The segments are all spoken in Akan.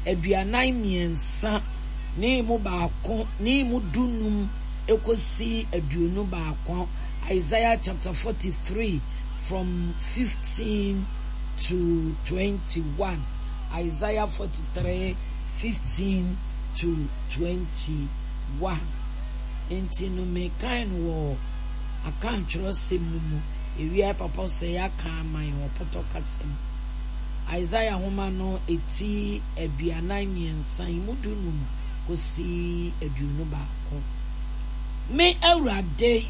aduanan miensa ne mu baako ne mu dunum ekosi aduonu baako. Isaiah chapter 43 from 15 to 21. Isaiah 43 15 to 21. Enti no me kind wo akan chro sem no mu ewia papa say aka man wo poto kasem. Isaiah homa no eti aduanan miensan mudunum kosi aduonu baako. Me awurade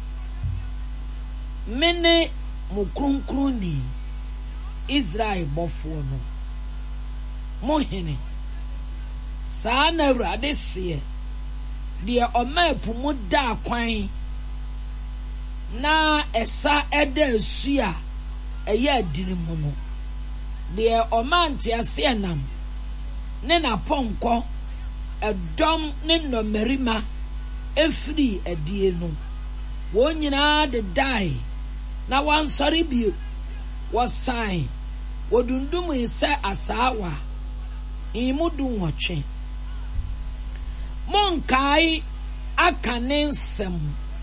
mene mukronkroni Israel bofo no mohene saa na awurade se de omapu mu da kwan na esa eda asu a eye adiri mu no de omante ase enam ne na ponko edom ne nomerima efri adie no wonyina de dai na wan sorry bi was sign wodundum isa asawa imudu nwotwe monkai akanensem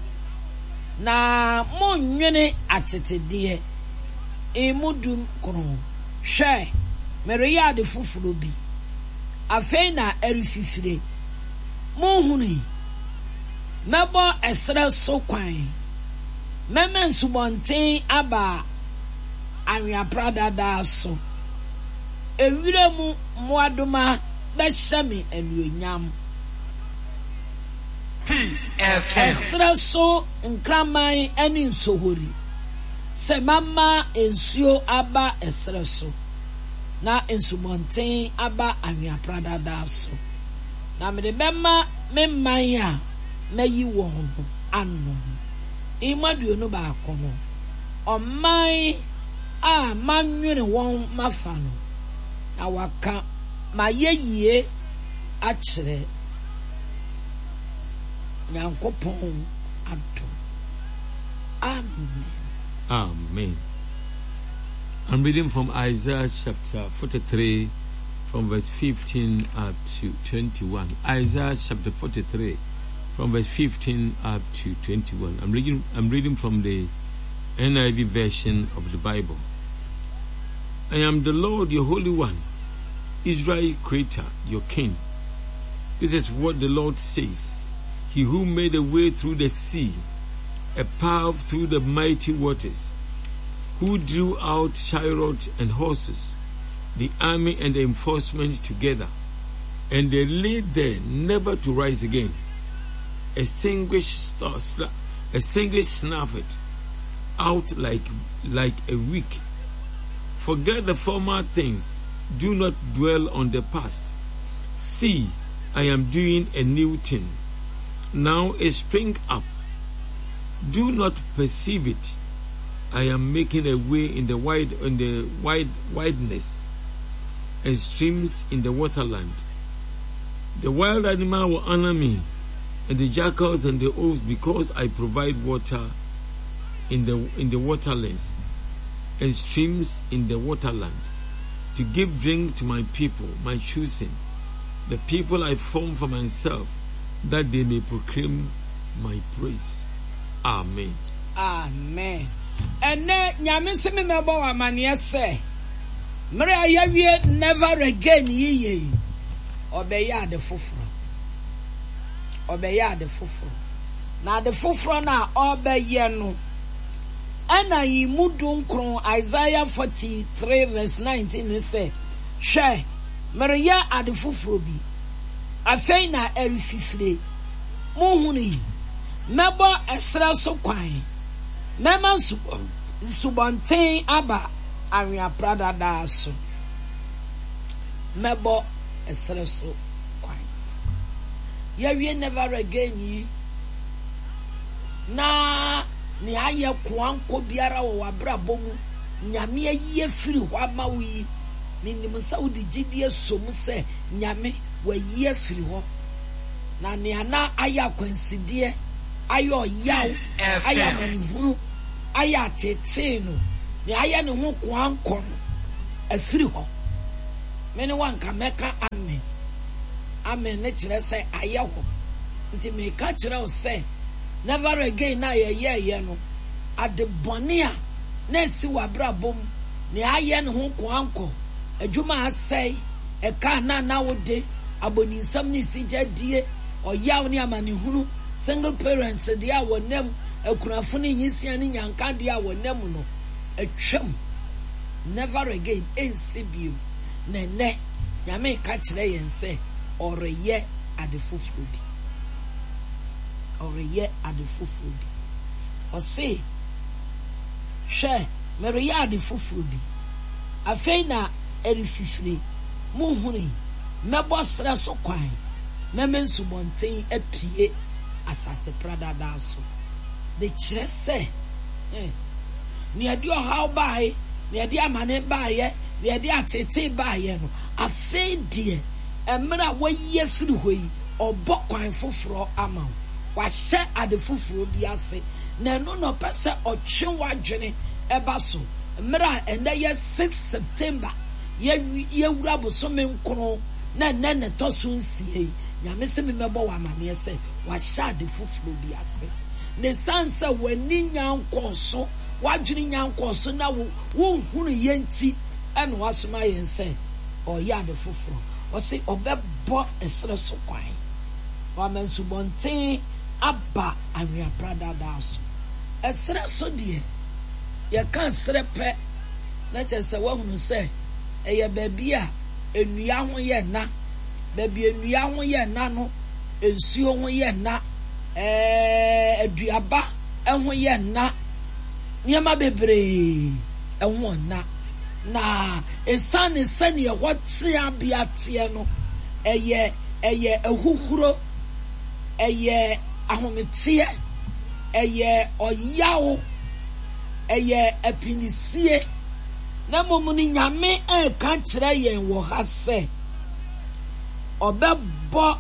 na monwene atetede imudu kron hwe mereya de fufuro bi afei na erififire monhuni mebo esra so kwan memen subonten aba anwia prada da so ewiremu moadoma beshame anuonyam Peace FM esra so nkraman ani nsohori se mama ensuo aba esra so na ensubonten aba anwia prada da so na me de bema memman a meyi won anno imadu no ba akono omman a manwene won mafano na waka mayeyie akire nyankopon ado. Amen. Amen. I'm reading from Isaiah chapter 43 from verse 15 up to 21. Isaiah chapter 43 from verse 15 up to 21. I'm reading from the NIV version of the Bible. I am the Lord, your Holy One, Israel Creator, your King. This is what the Lord says. He who made a way through the sea, a path through the mighty waters, who drew out chariots and horses, the army and the enforcement together, and they lay there never to rise again. Extinguished snuff it out like a wick. Forget the former things. Do not dwell on the past. See, I am doing a new thing. Now it spring up. Do not perceive it. I am making a way in the wideness, and streams in the waterland. The wild animal will honor me, and the jackals and the oaks, because I provide water in the waterlands and streams in the waterland, to give drink to my people, my choosing, the people I form for myself, that they may proclaim my praise. Amen. Amen. Ene nyame se me mebo wa mane se mere ayawie never again yiye obeya de foforo na de foforo na obeye no ana yimudu nkron Isaiah 43 verse 19 say hwe mere ya ade foforo bi afei na erififire mohuni mebo esra so kwan mema subonten aba anwia prada da so mebo esre so kwan ya wie never again yi na ni aye kwanko biara wo wabrabo mu nyame ayi afiri ho ama wi ni nim saudi gidie som se nyame wa yi afiri ho na ni ana aya kwansidie ayo yaw aya manhunu aya tete no ni aya ne ho kwanko afiri ho mene wanka meka amen amen ne kyerɛ sɛ ayɛ ho nti meka kyerɛ wo sɛ never again na yɛyɛ no ade bɔne a na esi w'abrabɔ mu ne ayɛ ne ho kwankɔ adwuma asɛe ɛka na wode aboninsɛm ne sigyadie ɔyaw ne amanehunu single parents deɛ a wɔnam akunafo ne nyisia ne nyanka deɛ a wɔnam no atwam never again ɛnsi bio nɛnɛ nyame ka kyerɛ yɛn sɛ ɔreyɛ ade foforɔ bi ɔse hwɛ mereyɛ ade foforɔ bi afei na ɛrefifiri monhuni mɛbɔ serɛ so kwan mɛmɛ nsubɔnten apie asase pradada so de kyerɛ sɛ nea de ɔhaw bae nea de amane baeɛ nea de atete baeɛ no afei deɛ mmerɛ a wɔyɛ firi hɔ yi ɔbɔ kwan foforɔ ama wo wahyɛ ade foforɔ bi ase na ɛno na ɔpɛ sɛ ɔtwe w'adwene ɛba so mmerɛ a ɛnɛ yɛ 6 September yɛwura bosome nkron na ɛnɛ ne tɔ so nsie yi nyame sɛ memɛbɔ wɔ amaneɛ sɛ wahyɛ ade foforɔ bi ase ne san sɛ w'ani nyankɔɔ so w'adwene nyankɔɔ so na wonhunu yɛn ti ɛna wasoma yɛn sɛ ɔyɛ ade foforɔ ɔse ɔbɛbɔ ɛserɛ so kwan wama nsubɔnten aba anweapradada so ɛserɛ so deɛ yɛka serɛ pɛ na kyerɛ sɛ woahunu sɛ ɛyɛ baabi a nnua ho yɛ na baabi nnua ho yɛ na no nsuo ho yɛ na aduaba ho yɛ na nneɛma bebree ho na esane sɛnea wɔte abeateɛ no ɛyɛ ahuhuro ɛyɛ ahometeɛ ɛyɛ ɔyaw ɛyɛ apinisie na mmom ne nyame ɛka kyerɛ yɛn wɔ ha sɛ ɔbɛbɔ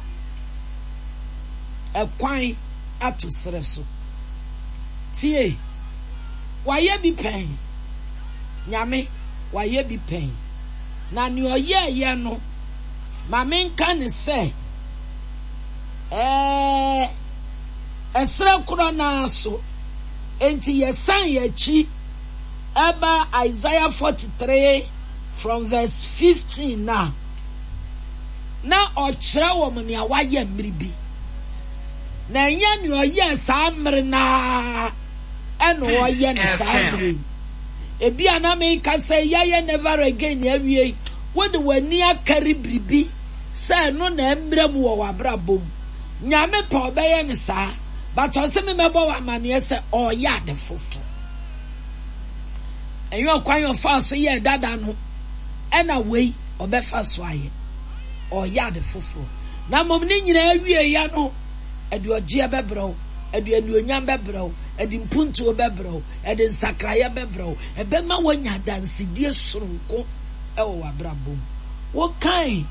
ɛkwan ato serɛ so tie wayɛ bi pɛn nyame wayɛ bi pɛn na ne ɔyɛɛyɛ no ma menka ne sɛ ɛserɛ korɔ naa so enti yɛsan yɛakyi ɛba Isaiah 43 from verse 15 na ɔkyerɛ wɔ mu nea wayɛ mmere bi na ɛnyɛ ne ɔyɛ saa mmere naa ɛna ɔyɛ ne saa mmere ebi aname kasa yɛyɛ never again awie wode w'ani akari biribi sɛ no na mmere mu wɔ w'abrabɔ mu nyame pa ɔbɛyɛ ne saa but ɔsɛ me mɛbɔ wɔ amaneɛ sɛ ɔyɛ ade foforɔ ɛnyɛ ɔkwan ɔfa so yɛ dada no ɛna wei ɔbɛfa so ayɛ ɔyɛ ade foforɔ na mmom ne nyinaa awie ya no ɛde ɔgyeɛ bɛbrɛw ɛde anuonyam bɛbrɛw ɛde mpuntuo bɛbrɛw ɛde nsakrayɛ bɛbrɛw ɛbɛma wɔnya dansidie soronko ɛwɔ w'abrabɔ mu wɔkan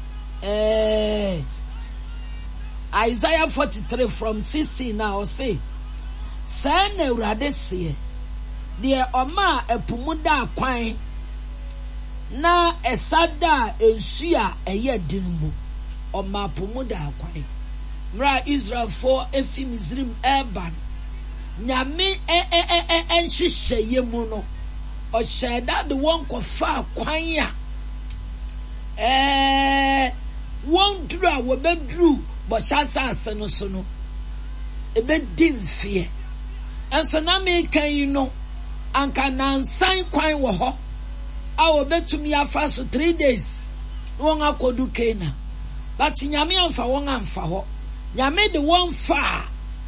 Isaiah 43 from 16 now say saa na Awurade seɛ deɛ ɔma ɛpo mu da kwan na ɛsa da nsu a ɛyɛ den mu ɔma po mu da kwan mra Israelfoɔ efi Misrim ɛba nyame ɛnhyehyɛ yɛ mu no ɔhyɛ da de wɔn kɔfa kwan a wɔn duru a wɔbɛduru bɔhyɛ asase no so no ɛbɛdi mfeɛ ɛnso na meka yi no anka nansan kwan wɔ hɔ a wɔbɛtumi afa so 3 days na wɔn akɔdu Kana but nyame amfa wɔn amfa hɔ nyame de wɔn fa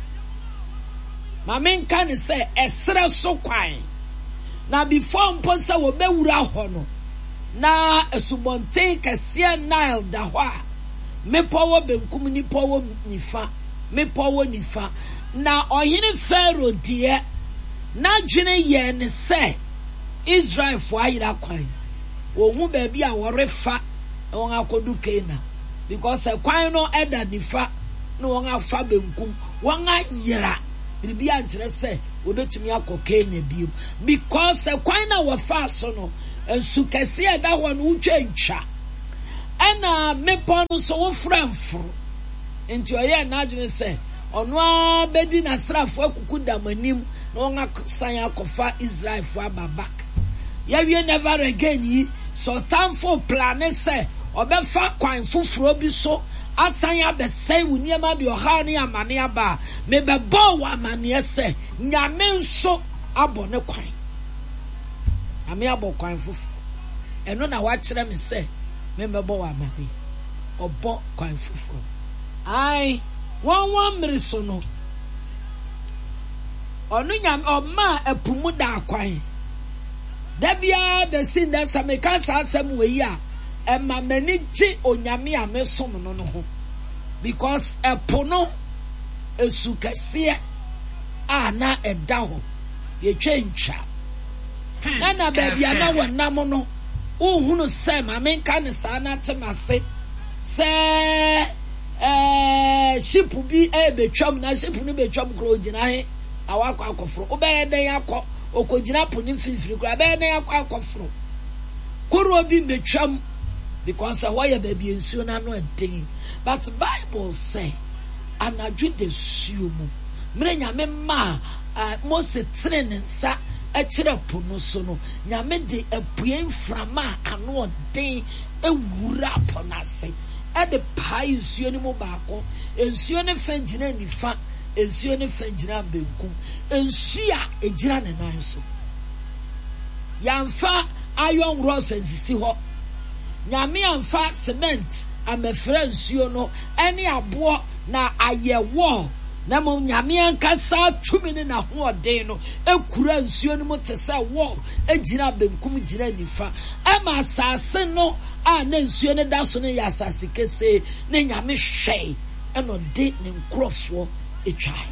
ma menka ne sɛ ɛserɛ so kwan na before mpo sɛ wɔbɛwura hɔ no na asubɔnten kɛseɛ Nile da hɔ a mepɔ wɔ benkum nipa wɔ nifa mepɔ wɔ nifa na ɔhene Pharaoh deɛ n'adwene yɛ ne sɛ Israelfoɔ ayera kwan wɔhu baabi a wɔrefa na wɔn akɔdu Kana because kwan no ɛda nifa na wɔn afa benkum wɔn ayera biribi ankyerɛ sɛ wɔbɛtumi akɔ Kana bio because kwan na wɔfa so no nsu kɛseɛ da hɔ no wotwa ntwa ɛna mepɔ no so wofra mforo nti oye na adwene se ono a bedi na srafo akuku damanim na won asan akofa Israel fo ababak yawie never again yi so tamfo plan se obefa kwan foforo bi so asan abesai wuniema de oha ne amane aba mebebo wa amane se nyame nso abo ne kwan ame abo kwan foforo eno na wa kire me se mebebo wa amane obo kwan foforo ai won miriso no onu nyam oma apumu da kwan da bia be sin da sameka asem we yi a ema mani ji onyame a mesom no no ho because epono esu kase a na eda ho ye twentwa na ba bia na wonam no uhunu se ma menka ne sa na temase se shipu bi betwam na shipu no betwam kro gina he awakọ akọfro obeye den yakọ okogina poni mfimfiri kro abeye den yakọ akọfro koro bi betwam because why be bi ensuo na no eden but Bible say anadwo de suo mu mre nyame ma Mose trene nsa ekire pono so no nyame de apue mframa ano eden ewura ponase e de pai ensuo ni mo baako ensuo ne fangina nifa ensuo ne fangina benkum ensuo a egira ne nan so yamfa iron rods ensisi ho nyame amfa cement amefra nsuo no ene abo na ayewo na mo nyame ankasa tumi ne na ho ɔden no ekura nsuo no mo tese wo egira benkum gira nifa ema asase no a na nsuo ne da so ne ya asase kese ne nyame hwɛ eno de ne nkrofo etwai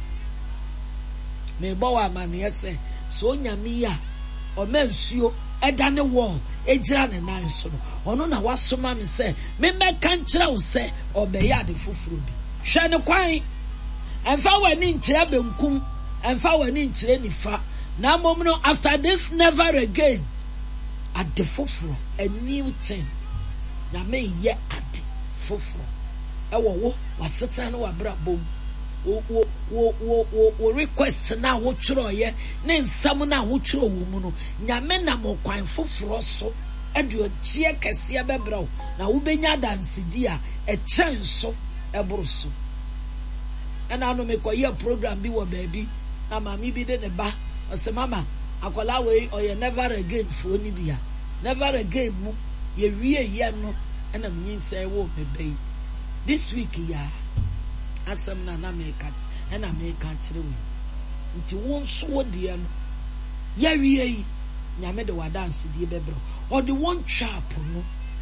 me bo wa mane yese so nyame ya o ma nsuo eda ne wo egira ne nan so no ono na wasoma me se me meka nkyira wo se obeye ade foforo bi hwɛ ne kwan enfa wani nkyira benkum enfa wani nkyira nifa na mom no after this never again ade foforo a new thing na me ye ade foforo ewo wo wasetra no wabrabom wo request na wo tworo ye ne nsam na wo tworo wo mu no nyame na mo kwan foforo so edu chie kese bebraw na wo benya dansidi a ekyenso eboroso ena no me koye program bi wo baabi na mami bi de ne ba o se mama akola we o ye never again fo ni bia never again mu ye wie ye no ena mnyin say wo bebe this week ya asem na make ena make kire we nti won so de no ye wie yi nyame de wa dance de bebro o de won trap no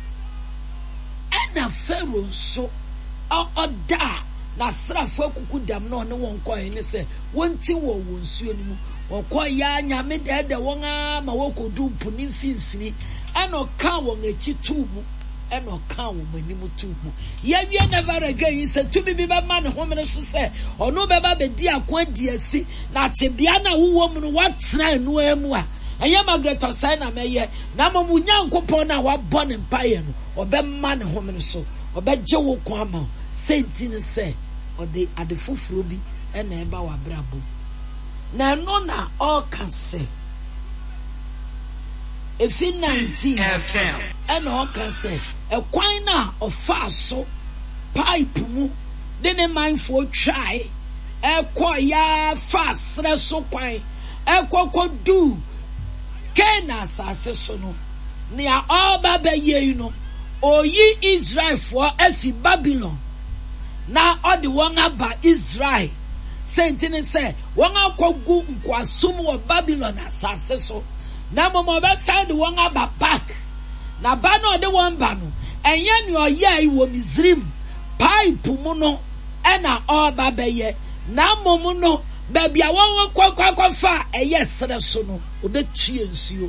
ena pharaoh so o da na srafo akuku dam no ne won koy ne se wonti wo wonsuo ni mu okoy ya nyame de won ama wokodu mpuni mfimfini eno ka won echi tubu eno ka won manimu tubu ya wie never again se tubi bi ba ma ne homene so se ono be ba be di akwa di asi na tebia na wuwo mu no watena enu emu a eye magreto sai na meye na mamu nyankopon na wabɔ ne mpaye no obemma ne homene so obegye wo kwa ama senti ne se ode ade foforo bi ena eba wa brabo na no na all can say efi 19 ena all can say e kwan na ofa so pipe mu de ne mindful try e kwa ya fa sre so kwan e kokko du kena asase so no nia all ba ye no oyi Israel for esi Babylon na odi won aba Israel sentine say won akogu nkwasum wo Babylon asase so na momo be side won aba back na ba no de won ba no enye ne oye wo Misrim pipe mu no ena oba beye na momo no ba bia won kwakwa fa eye sere so no obetue nsuo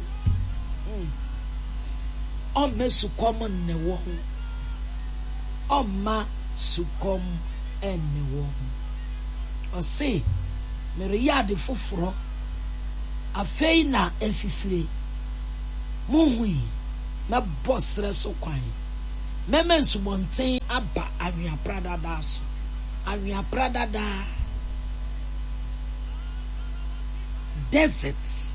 o mesu common ne wo ho o ma sukom ene wo o se mere ya de foforo afei na efifire muhui na bossre so kwan memen subonten aba anwea prada da so Awia prada da. Desert.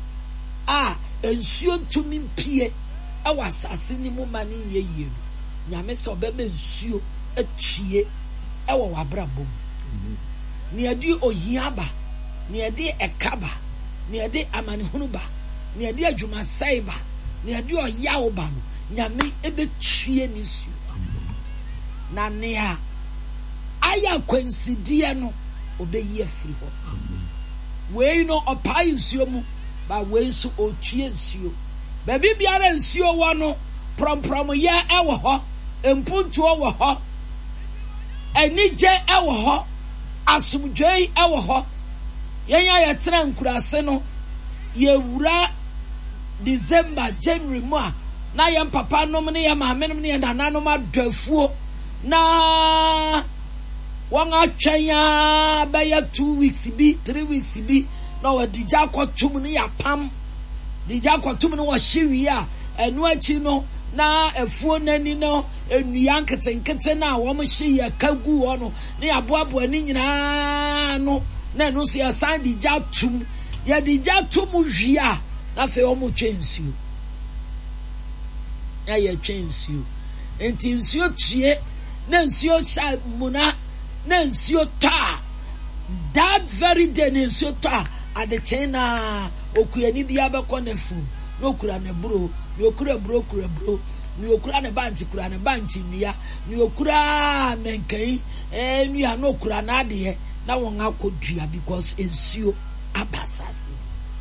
Ensuo ntumi mpie. Ewa asase ni mu mani yeye. Nyame se obema nsuo atwie ewa wabrabom. Ni adi ohiaba, ni adi ekaba, ni adi amanihunu ba, ni adi adwumasai ba, ni adi oyawo ba no. Nyame ebetwie ni nsuo. Na nea aya kwensidie no obeyi afiri ho. We no opai nsuo mu ba we nso otwie nsuo. Baby biara nsuo wo no promprom ye ewo ho, empuntuo wo ho, anije ewo ho, asumdwei ewo ho. Yenya yetra nkurase no ye wura December, January mu a na ye papa nom ne ye maame nom ne ye nananom adofuo na won atwanya ba ya 2 weeks bi 3 weeks bi na wadija kwatum ne ya pam dija kwatum ne wo hyewi a enu achi no na efuo nani no enua nketenkete na wo mo hye ya kagu ho no ne ya boaboa ni nyina no na enu so ya san dija tum ya dija tum hwia na fe wo mo twensuo ya ye twensuo enti nsuo tue na nsuo sha muna na nsuo ta that very day na nsuo ta ade na okuyani bia bekọ na fu na okura na bro na okura bro na okura na banchi kura na banchi nua na okura menkai nua na okura na ade na won akodua because nsuo abasase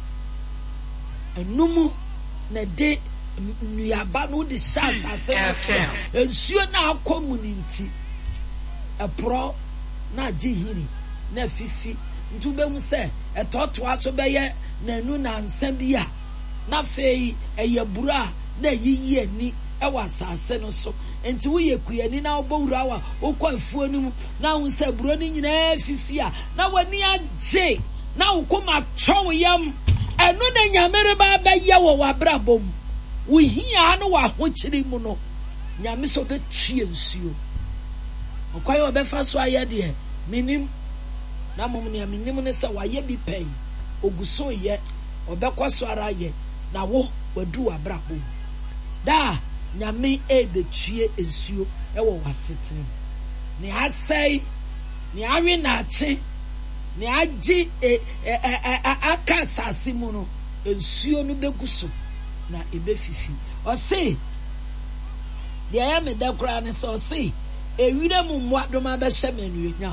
enumu na de nua ba no de sasase nsuo na akomuniti epro na jihiri na fifi ntube mu se etoto aso beye na enu na nsa bia na fei eyebura na yiyi ani ewa asase no so enti wo yekuyani na obowura wa okwa afuo ni mu na hu se buro ni nyina fifi a na wani agye na ukoma towo yam enu na nyamere ba beye wo wabrabom wo hia no wa hokyiri mu no nyame so be twie nsuo okwaye obefa so ayede minim na momne minim ne se waye bi pen oguso ye obekwaso ara ye na wo wadu abrabo da nyame de twie nsuo ewo wasetene ne asai ne awe na ache ne agi aka sase mu no nsuo no beguso na ebefifi o se de ya me da kra ne so se ewire mu mwadom abehye manu nyam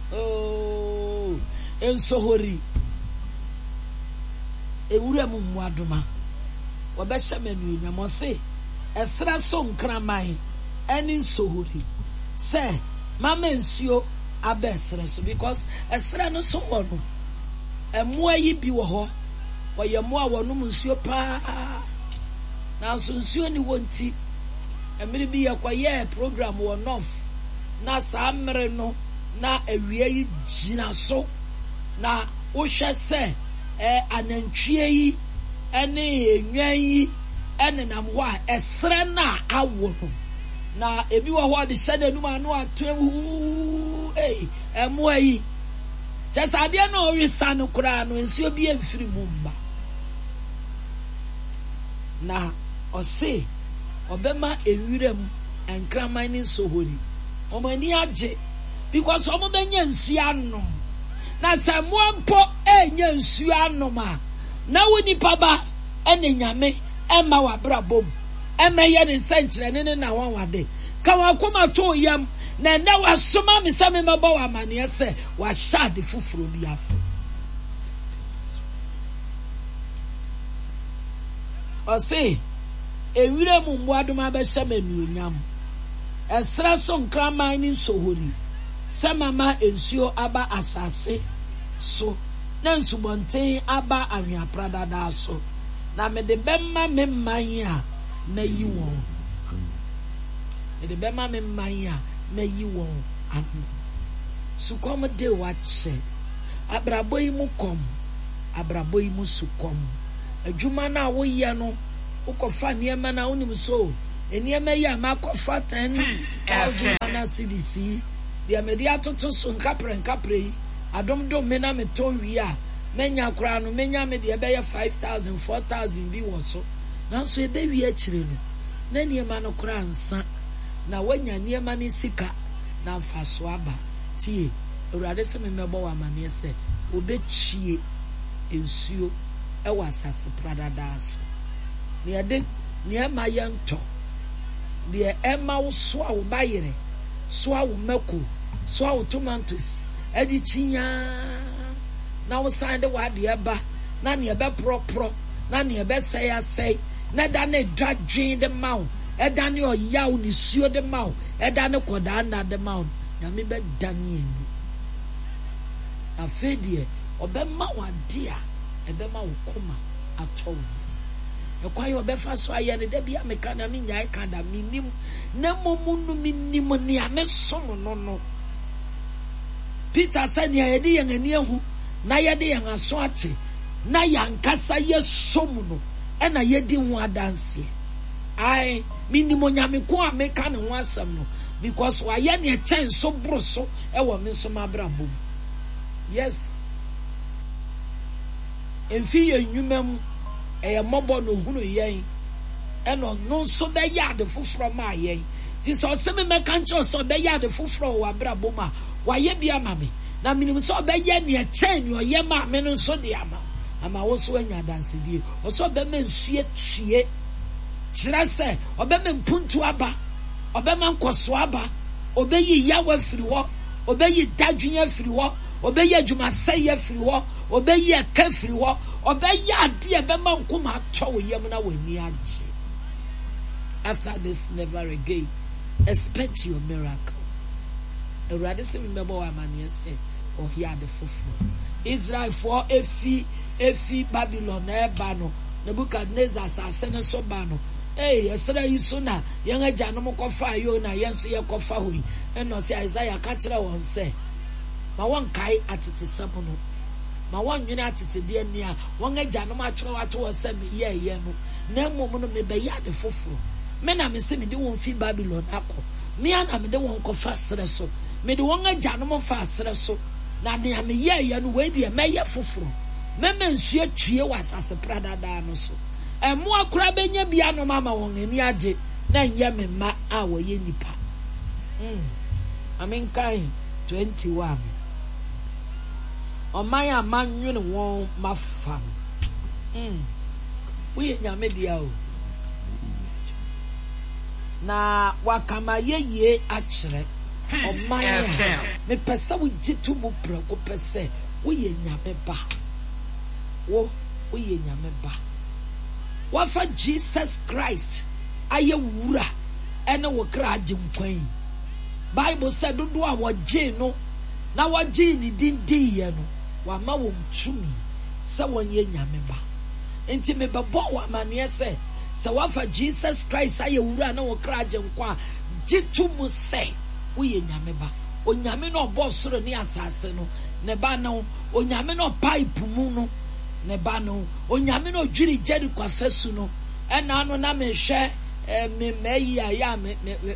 ensohori ewure mu mwadoma wabehye manu nyam o se esra so nkraman eni nsohori se mama nsuo abesre so because esra no so ho no emo ayi bi wo ho woye mo a wonum nsuo pa na nsuo ni wonti emiri bi yakwaye program wo north na samre no na awie yi gina so na wo hwe se anantwie yi ene enwan yi ene nam ho a esre na awo no na ebi wo ho de hyede num anu atwewu emo ayi chesade na owisa no kura no nsuo bi emfiri mu mba na ose obema ewirem enkraman ni sohori omani age because omodanya nsuo anom na samwampo enya nsuo anom a na woni paba ene nyame ema wabrabom ema ye ne senkyere ne na wanwade ka wakoma to yam na na wasoma me same maba wa amane se wa shade fufuro bi ase ose ewire mu mboadom abehye manuonyam esra so nkraman ni sohori samama ensuo aba asase so na nsubonten aba anweaprada da so na me de bemma me man a mayi won me de bemma me man a mayi won anu sukom de wache abrabo yi mu kom abrabo yi mu sukom adwuma na wo ye no ukofa niema na unim so eniema ya makofa 10,000 na CDC Deɛ me dia toto so nkapre yi adom dom me na me ton wi a menya kora no menya me de be 5,000 4,000 bi wo so nanso e be wi akire no na niema no kora nsa na wanya niema ne sika na mfa so aba tie Awurade se me mebo wa mane se obetwie ensuo e wa asase pradada so ne ade niema ye nto de ema wo so a wo bayere so a wo mako so a wo tomatoes edi chinya na wo san de wa de eba na ne ebe pro na ne ebe say na da ne dwadwen de maw e da ne oyaw ne suo de maw e da ne koda na de maw na me be dani eni afedie obe ma wa dia ebe ma wo koma atọ e kwa yo be fa so aye ne da bia meka na me nya ka da minim na momunu minim ne ameso no Peter said ya yedi yang ani ehu na yedi yang aso ate na yankasa yesom no e na yedi ho adanse ai minimo nyame ko ameka ne ho asem no because wa ye ne chen so broso e wo me so mabrabom yes emfi ye nwumam e ye mobo no hunu yen e no so be yade foforo ma yen ti so se me meka ncho so be yade foforo wa brabom a waye bia mame na minim so be ye ne chen ne oye ma me no so de ama wo so anya danse die o so be me nsue tue kira se obe me mpuntu aba obe me nkoso aba obe yi yawa firi wo obe yi dadwunya firi wo obe yi adwuma sey firi wo obe yi aka firi wo obe yi ade e be ma nkoma atwa wo yam na wani age. After this, never again expect your miracle. Awurade se me bebo wa mane se o hia de foforo Israel for efi Babylon eba no Nebuchadnezzar asase ne so ba no esra yi so na yen agya no kofa ayo na yen so ye kofa hoyi eno se Isaiah ka kire won se ma won kai atete sabo no ma won nwene atete de ani a won agya no ma kire wato wo se me ye no na mmom no me be ya de foforo me na me se me de won fi Babylon akọ me ana me de won kofa sere so me de won agya no mo fa sere so na ne me ye no we de me ye foforo me nsu atue wasase pradada no so emo akura benya bia no mama won ani age na nye me ma a wo ye nipa amen kai 21 oman amanwene won mafa we nyame dia o na wakama ye akire oman me pesa wo jitu mu prako pese wo ye nyame ba wo ye nyame ba wafa Jesus Christ aye wura ene wo kra age nkwan Bible said do a wo je no na wo je ni din ye no wa ma wo mtumi se won ye nyame ba enti me bebo wa mane se wafa Jesus Christ aye wura na wo kra age nkwa jitu mu se wo ye nyame ba onyame no obosoro ni asase no ne ba no onyame no pipe mu no ne ba no onyame no dwiri Jericho afesu no ena no na me hwe me meyi aya me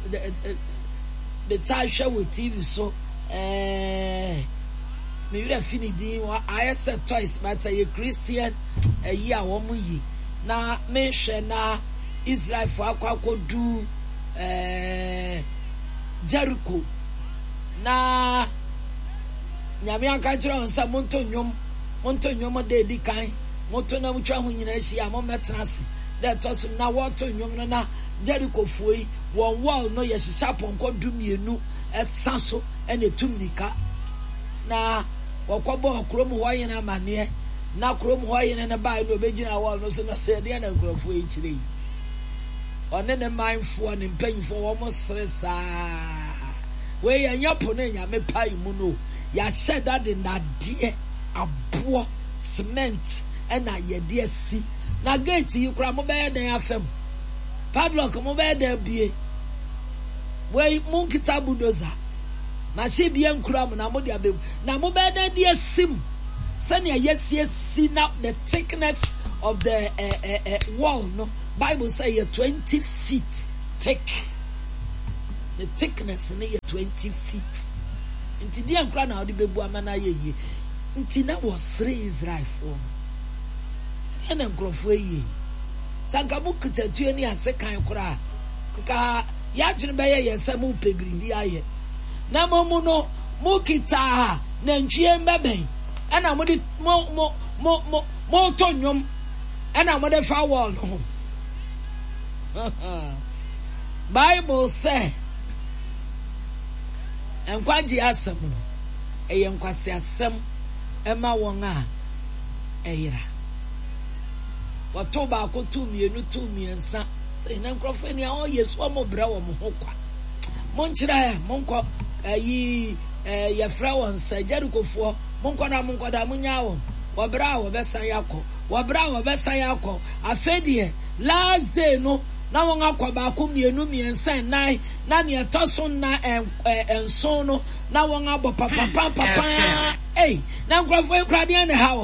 ta hwe wo TV so me wira finidi wa ayese toys but a Christian yi a wo mu yi na me hwe na Israel for akwakodu Jericho na nyame aka kire on sa monto nyom de di kan monto na mutwa ho nyina hia mo metrase de toso na woto nyom na Jericho foi won wall no ye hihya ponko dumienu esaso ene tumnika na wakobo okrom ho yena mane na krom ho yena na bai no begina wall no so na se de na krofo e kire one ne mindful ne mpanyfo wo mo stressa we ya nyapo na nya me pai mu no ya said that in that dear abo cement na ye de si na gate yi kura mo be den afem padlock mo be da bie we mun kitabu doza ma she bie nkura mo na mo de abebu na mo be da de sim sani yes see now the thickness of the wall no Bible say 20 feet thick. The thickness is 20 feet. nti di ankra na odi bebu amana ye nti na was Israel for ena nkrofo yi sanka mu kitatue ni ase kan kora ka ya dwene be ye yesam pebiri aye na momu no mu kita na ntwie mbeben ena mo di mo to nwom ena mo de fa wall no Bible say enkwaji asem no eye nkwase asem ema won a eyira wato ba ko tu miensa say na nkrofo ni a Yesu mo bra wo mo hokwa mo nkyira mo ayi ya fra won sa Jerikofo mo nkoda mo nya wo wobra wo besa yakọ afedie last day no na won akoba ko miensa nine na ne etoso na enso no na won abo papa na nkrofo ekrade ne ha wo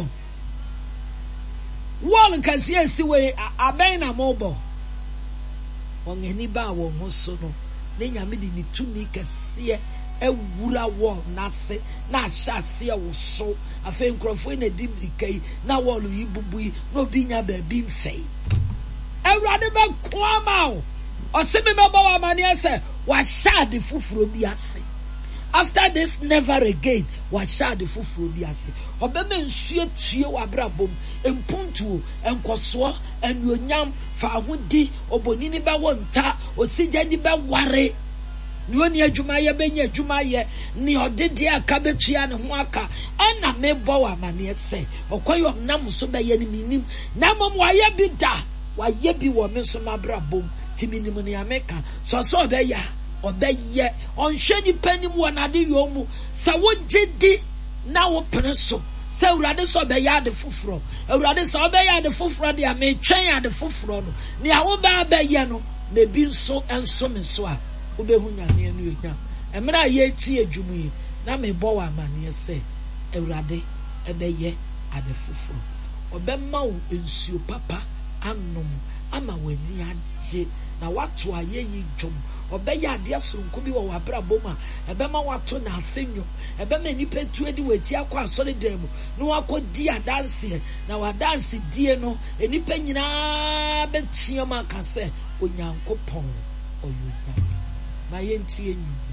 wall kasi esi we aben na mobo won ani ba wo ho so no ne nyame di ni tumi kase ewura wall na se na ahyase wo so afa nkrofo na di brikai na wall yi bubui no bi nya ba bi mfei ewurade be kwama o se me ba wa mani ase wa shade fufuro bi ase after this never again wa shade fufuro bi ase obeme nsuo tue wa brabom empuntuo enkoso enuonyam fa ahodi obonini ba wonta osija ni ba ware ni oni adwuma ye benya adwuma ye ni odede aka betua ne ho aka ena me bo wa mane ese okoyo nam so be ye ni minim na mom wa ye bi da wa ye bi wo me so mabrabom timinim ni ameka so be ya obeye onhwe ni panim wona de yomu sa wo gidi na wo pene so sa urade so be ya de foforo urade so be ya de foforo de ame twen ya de foforo no ni a wo ba ye no na bi nso enso me so a wo be hu nyame anu nya emra ye ti adwumu yi na me bo wa amane se urade ebeye ade foforo obemma wo ensuo papa anom ama wani agye na watu ayeyi dwom obeya ade asonko bi wo wabrabom a ebema watu na asenyo ebema nipa tuedi wati akwa asore dem no akodi adanse na wadanse die no enipa nyina betia maka se onyankopon oyonya ma yentie nyu